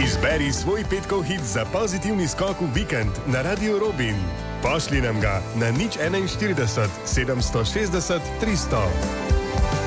Izberi svoj petkov hit za pozitivni skok v vikend na Radio Robin. Pošli nam ga na 041 760 300.